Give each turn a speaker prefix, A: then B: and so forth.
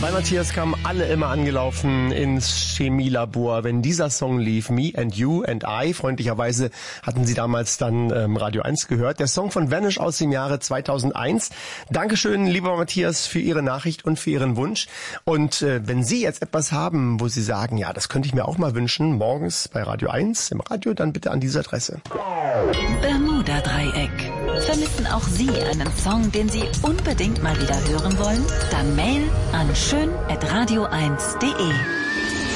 A: Bei Matthias kamen alle immer angelaufen ins Chemielabor, wenn dieser Song lief, Me and You and I. Freundlicherweise hatten sie damals dann Radio 1 gehört. Der Song von Vanish aus dem Jahre 2001. Dankeschön, lieber Matthias, für Ihre Nachricht und für Ihren Wunsch. Und wenn Sie jetzt etwas haben, wo Sie sagen, ja, das könnte ich mir auch mal wünschen, morgens bei Radio 1 im Radio, dann bitte an diese Adresse.
B: Bermuda-Dreieck. Vermissen auch Sie einen Song, den Sie unbedingt mal wieder hören wollen? Dann Mail an schön@radio1.de.